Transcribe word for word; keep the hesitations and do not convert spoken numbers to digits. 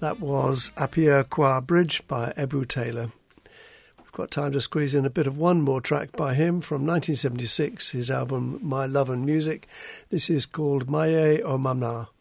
That was Apia Qua Bridge by Ebru Taylor. We've got time to squeeze in a bit of one more track by him from nineteen seventy-six, his album My Love and Music. This is called Maye O Mamna.